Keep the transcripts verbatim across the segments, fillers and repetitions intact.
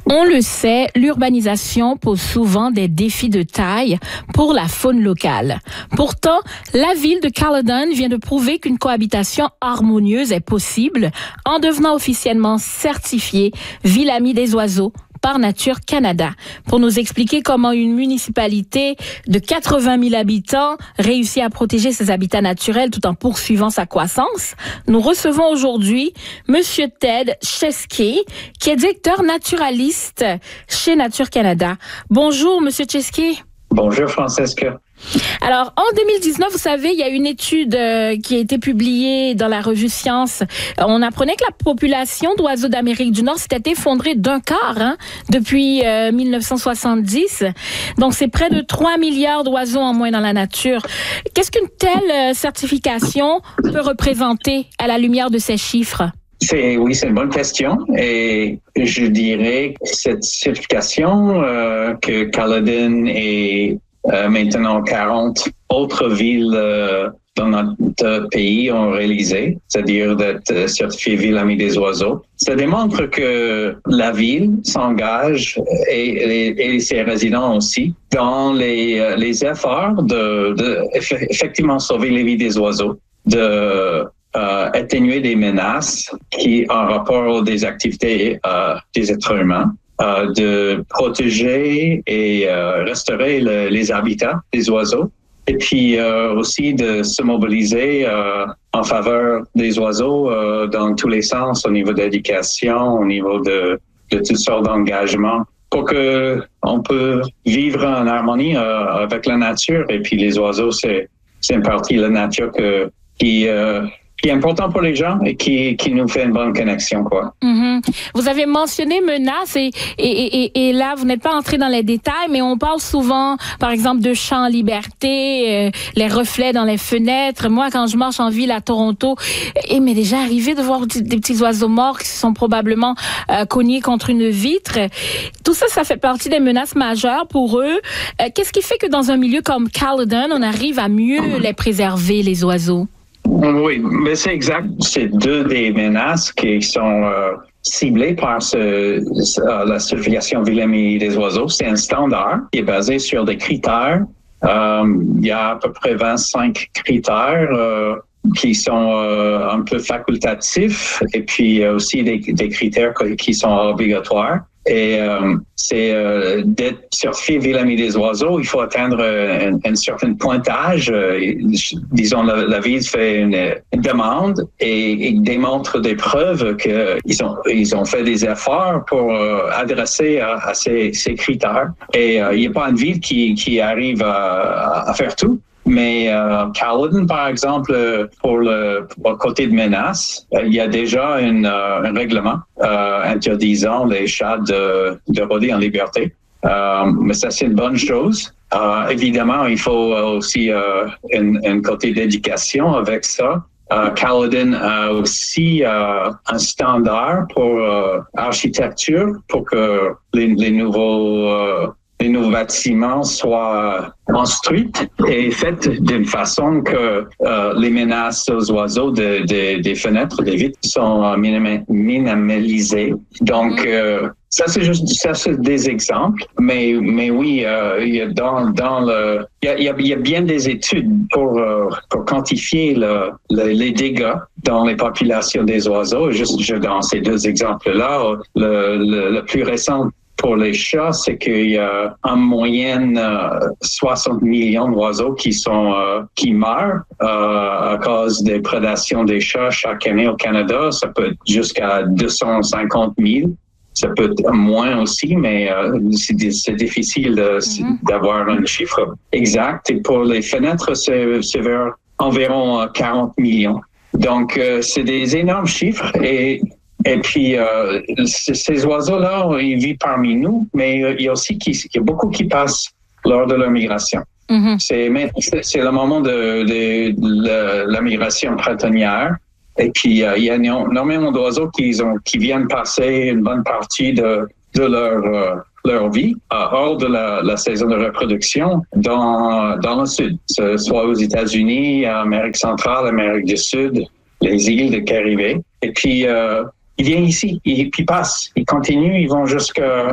On le sait, l'urbanisation pose souvent des défis de taille pour la faune locale. Pourtant, la ville de Caledon vient de prouver qu'une cohabitation harmonieuse est possible en devenant officiellement certifiée Ville Amie des oiseaux par Nature Canada. Pour nous expliquer comment une municipalité de quatre-vingt mille habitants réussit à protéger ses habitats naturels tout en poursuivant sa croissance, nous recevons aujourd'hui Monsieur Ted Chesky, qui est directeur naturaliste chez Nature Canada. Bonjour, Monsieur Chesky. Bonjour, Francesca. Alors, en deux mille dix-neuf, vous savez, il y a une étude euh, qui a été publiée dans la revue Science. On apprenait que la population d'oiseaux d'Amérique du Nord s'était effondrée d'un quart hein, depuis euh, mille neuf cent soixante-dix. Donc, c'est près de trois milliards d'oiseaux en moins dans la nature. Qu'est-ce qu'une telle euh, certification peut représenter à la lumière de ces chiffres? C'est, oui, c'est une bonne question. Et je dirais que cette certification euh, que Caledon et euh, maintenant quarante autres villes euh, dans notre pays ont réalisé, c'est-à-dire d'être certifiée Ville Amie des oiseaux, ça démontre que la ville s'engage et, et, et ses résidents aussi dans les, les efforts de, de effectivement sauver les vies des oiseaux, de Euh, atténuer des menaces qui en rapport des activités euh, des êtres humains, euh, de protéger et euh, restaurer le, les habitats des oiseaux, et puis euh, aussi de se mobiliser euh, en faveur des oiseaux euh, dans tous les sens, au niveau d'éducation, au niveau de, de toutes sortes d'engagements, pour que on peut vivre en harmonie euh, avec la nature. Et puis les oiseaux, c'est c'est une partie de la nature que qui euh, qui est important pour les gens et qui, qui nous fait une bonne connexion, quoi. Mm-hmm. Vous avez mentionné menaces et, et, et, et là, vous n'êtes pas entré dans les détails, mais on parle souvent, par exemple, de champs en liberté, euh, les reflets dans les fenêtres. Moi, quand je marche en ville à Toronto, il m'est déjà arrivé de voir des petits oiseaux morts qui se sont probablement euh, cognés contre une vitre. Tout ça, ça fait partie des menaces majeures pour eux. Euh, qu'est-ce qui fait que dans un milieu comme Caledon, on arrive à mieux les préserver, les oiseaux? Oui, mais c'est exact. C'est deux des menaces qui sont euh, ciblées par ce, euh, la certification Ville Amie des oiseaux. C'est un standard qui est basé sur des critères. Euh, il y a à peu près vingt-cinq critères euh, qui sont euh, un peu facultatifs et puis aussi des, des critères qui sont obligatoires. Et euh, c'est euh, d'être certifié Ville Amie des oiseaux, il faut atteindre un, un certain pointage. Euh, disons, la, la ville fait une, une demande et, et démontre des preuves qu'ils ont, ils ont fait des efforts pour euh, adresser à, à ces, ces critères. Et euh, il n'y a pas une ville qui, qui arrive à, à faire tout. Mais euh, Caledon, par exemple, pour le, pour le côté de menace, euh, il y a déjà une, euh, un règlement euh, interdisant les chats de, de rôder en liberté. Euh, mais ça, c'est une bonne chose. Euh, évidemment, il faut aussi euh, un, un côté d'éducation avec ça. Euh, Caledon a aussi euh, un standard pour euh, architecture, pour que les, les nouveaux... Euh, les nouveaux bâtiments soient construits et faits d'une façon que euh, les menaces aux oiseaux de, de, des fenêtres, des vitres sont euh, minim- minimalisées. Donc, euh, ça c'est juste ça c'est des exemples, mais mais oui, euh, il y a dans dans le il y a, il y a, il y a bien des études pour euh, pour quantifier le, le, les dégâts dans les populations des oiseaux. Juste je, dans ces deux exemples là, le, le, le plus récent pour les chats, c'est qu'il y a en moyenne euh, soixante millions d'oiseaux qui sont euh, qui meurent euh, à cause des prédations des chats chaque année au Canada. Ça peut être jusqu'à deux cent cinquante mille. Ça peut être moins aussi, mais euh, c'est, c'est difficile de, mm-hmm. d'avoir un chiffre exact. Et pour les fenêtres, c'est, c'est vers environ quarante millions. Donc, euh, c'est des énormes chiffres et Et puis, euh, ces oiseaux-là, ils vivent parmi nous, mais il y a aussi qui, il y a beaucoup qui passent lors de leur migration. Mm-hmm. C'est, c'est le moment de, de, de la migration printanière. Et puis, euh, il y a énormément d'oiseaux qui, ont, qui viennent passer une bonne partie de, de leur, euh, leur vie euh, hors de la, la saison de reproduction dans, dans le sud, soit aux États-Unis, Amérique centrale, Amérique du Sud, les îles de Caraïbes. Et puis, euh, ils viennent ici, ils, ils passent, ils continuent, ils vont jusqu'à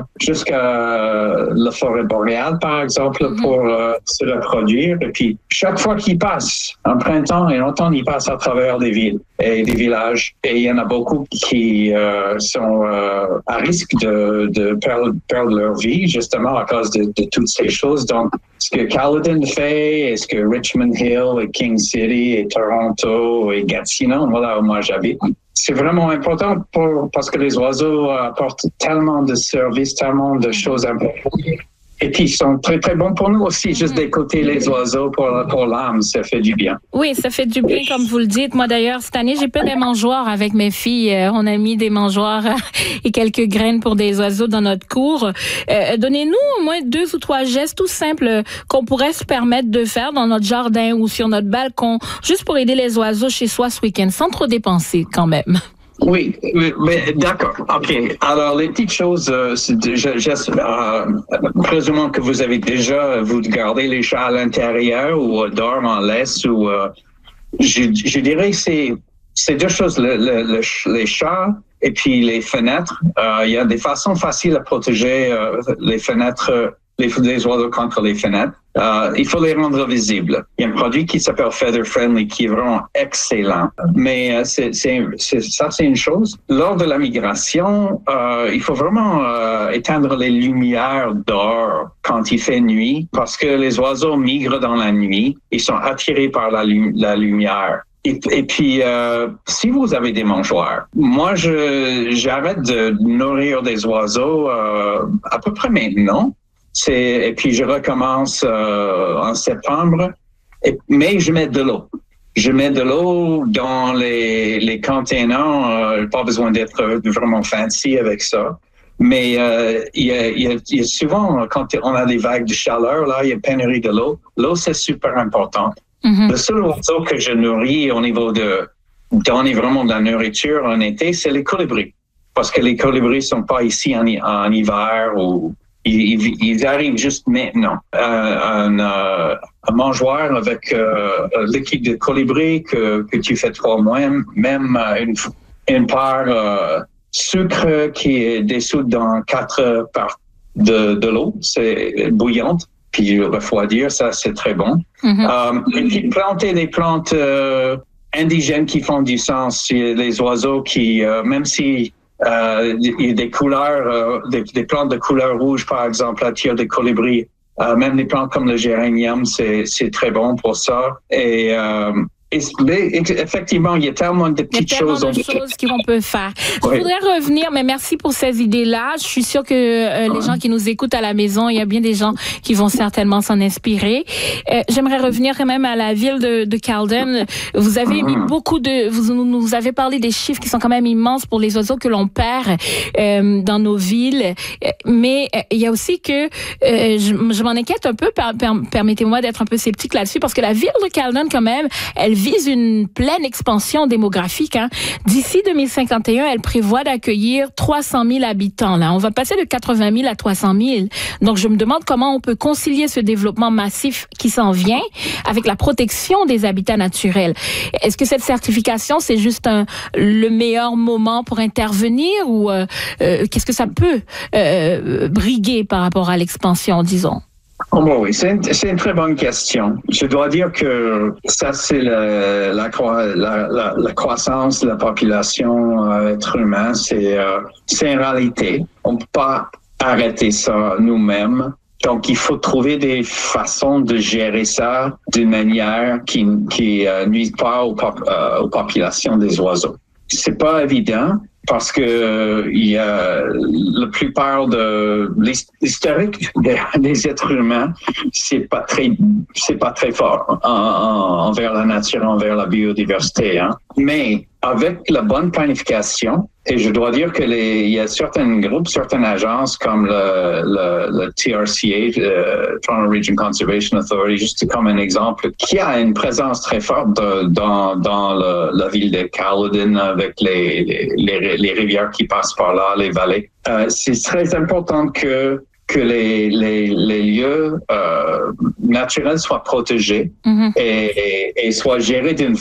jusqu'à la forêt boréale, par exemple, mm-hmm. pour euh, se reproduire. Et puis, chaque fois qu'ils passent, en printemps et en automne, ils passent à travers des villes et des villages. Et il y en a beaucoup qui euh, sont euh, à risque de, de perdre, perdre leur vie, justement, à cause de, de toutes ces choses. Donc, ce que Caledon fait, et ce que Richmond Hill et King City et Toronto et Gatineau, voilà où moi j'habite, c'est vraiment important pour, parce que les oiseaux apportent tellement de services, tellement de choses importantes. Et puis, ils sont très, très bons pour nous aussi. Juste d'écouter les oiseaux pour, pour l'âme, ça fait du bien. Oui, ça fait du bien, comme vous le dites. Moi, d'ailleurs, cette année, j'ai fait des mangeoires avec mes filles. Euh, on a mis des mangeoires et quelques graines pour des oiseaux dans notre cour. Euh, donnez-nous au moins deux ou trois gestes tout simples qu'on pourrait se permettre de faire dans notre jardin ou sur notre balcon, juste pour aider les oiseaux chez soi ce week-end, sans trop dépenser quand même. Oui, mais d'accord. OK. Alors, les petites choses, euh, c'est, je, je, euh, présumons que vous avez déjà, vous gardez les chats à l'intérieur ou euh, dorment en laisse ou, euh, je, je dirais que c'est, c'est deux choses, le, le, le, les chats et puis les fenêtres. Euh, il y a des façons faciles à protéger euh, les fenêtres, les, les oiseaux contre les fenêtres. Euh, il faut les rendre visibles. Il y a un produit qui s'appelle Feather Friendly qui est vraiment excellent. Mais euh, c'est, c'est, c'est, ça, c'est une chose. Lors de la migration, euh, il faut vraiment euh, éteindre les lumières dehors quand il fait nuit parce que les oiseaux migrent dans la nuit. Ils sont attirés par la, la lumière. Et, et puis, euh, si vous avez des mangeoires, moi, je, j'arrête de nourrir des oiseaux euh, à peu près maintenant. C'est, et puis, je recommence euh, en septembre, et, mais je mets de l'eau. Je mets de l'eau dans les, les containers. Euh, pas besoin d'être vraiment fancy avec ça. Mais euh, il, y a, il, y a, il y a souvent, quand on a des vagues de chaleur, là, il y a pénurie de l'eau. L'eau, c'est super important. Mm-hmm. Le seul oiseau que je nourris au niveau de donner vraiment de la nourriture en été, c'est les colibris. Parce que les colibris sont pas ici en, en hiver ou ils, ils arrivent juste maintenant. Euh, un, euh, un mangeoire avec euh, un liquide de colibri que, que tu fais toi-même, même une, une part euh, sucre qui est dissoute dans quatre parts de, de l'eau, c'est bouillante. Puis refroidir, ça, c'est très bon. Mm-hmm. Euh, et puis planter des plantes euh, indigènes qui font du sens. Il y a des oiseaux qui, euh, même si euh, il y a des couleurs, euh, des, des plantes de couleur rouge, par exemple, attirent des colibris. Euh, même des plantes comme le géranium, c'est, c'est très bon pour ça. Et euh, Et, effectivement, il y a tellement de petites choses. Il y a tellement de choses qu'on peut faire. Je oui. voudrais revenir, mais merci pour ces idées-là. Je suis sûre que euh, les gens qui nous écoutent à la maison, il y a bien des gens qui vont certainement s'en inspirer. Euh, j'aimerais revenir quand même à la ville de, de Caledon. Vous avez mis beaucoup de... Vous nous avez parlé des chiffres qui sont quand même immenses pour les oiseaux que l'on perd euh, dans nos villes. Mais euh, il y a aussi que... Euh, je, je m'en inquiète un peu. Per, per, permettez-moi d'être un peu sceptique là-dessus, parce que la ville de Caledon, quand même, elle vise une pleine expansion démographique. Hein. D'ici deux mille cinquante et un, elle prévoit d'accueillir trois cent mille habitants. Là, on va passer de quatre-vingt mille à trois cent mille. Donc, je me demande comment on peut concilier ce développement massif qui s'en vient avec la protection des habitats naturels. Est-ce que cette certification, c'est juste un, le meilleur moment pour intervenir ou euh, euh, qu'est-ce que ça peut euh, briguer par rapport à l'expansion, disons? Oh, oui, c'est une, c'est une très bonne question. Je dois dire que ça, c'est le, la, la, la, la croissance de la population euh, être humain. C'est, euh, c'est une réalité. On ne peut pas arrêter ça nous-mêmes. Donc, il faut trouver des façons de gérer ça d'une manière qui qui euh, nuise pas aux, pop, euh, aux populations des oiseaux. C'est pas évident. Parce que euh, il y a la plupart de l'historique des, des êtres humains, c'est pas très, c'est pas très fort en, en, envers la nature, envers la biodiversité. Hein. Mais avec la bonne planification, et je dois dire que les, il y a certains groupes, certaines agences comme le, le, le T R C A, le Toronto Region Conservation Authority, juste comme un exemple, qui a une présence très forte de, dans, dans le, la ville de Caledon avec les, les, les, les rivières qui passent par là, les vallées. Euh, c'est très important que que les, les, les lieux euh, naturels soient protégés mm-hmm. et, et, et soient gérés d'une